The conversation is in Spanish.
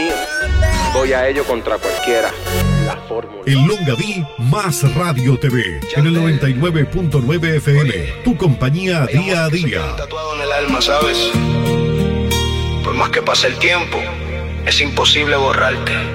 mío. Voy a ello contra cualquiera. La fórmula. En Longaví, más Radio TV. En el 99.9 FM. Tu compañía día a día. Tatuado en el alma, ¿sabes? Por más que pase el tiempo, es imposible borrarte.